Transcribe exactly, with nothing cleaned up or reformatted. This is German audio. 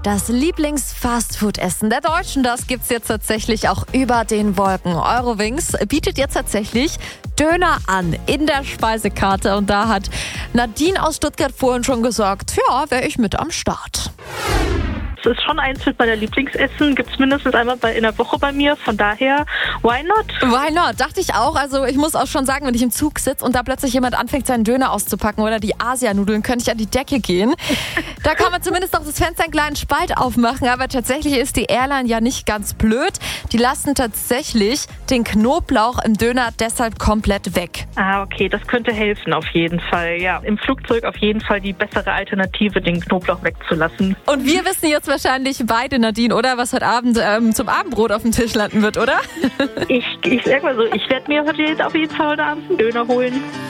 Das Lieblings-Fastfood-Essen der Deutschen, das gibt's jetzt tatsächlich auch über den Wolken. Eurowings bietet jetzt tatsächlich Döner an in der Speisekarte. Und da hat Nadine aus Stuttgart vorhin schon gesagt, ja, wäre ich mit am Start. Es ist schon eins mit meiner Lieblingsessen, gibt es mindestens einmal bei, in der Woche bei mir, von daher, why not? Why not, dachte ich auch. Also ich muss auch schon sagen, wenn ich im Zug sitze und da plötzlich jemand anfängt, seinen Döner auszupacken oder die Asianudeln, könnte ich an die Decke gehen. Da kann man zumindest noch das Fenster einen kleinen Spalt aufmachen, aber tatsächlich ist die Airline ja nicht ganz blöd. Die lassen tatsächlich den Knoblauch im Döner deshalb komplett weg. Ah, okay, das könnte helfen auf jeden Fall, ja. Im Flugzeug auf jeden Fall die bessere Alternative, den Knoblauch wegzulassen. Und wir wissen jetzt wahrscheinlich beide, Nadine, oder? Was heute Abend ähm, zum Abendbrot auf dem Tisch landen wird, oder? Ich, ich sag mal so, ich werde mir heute auf jeden Fall heute Abend einen Döner holen.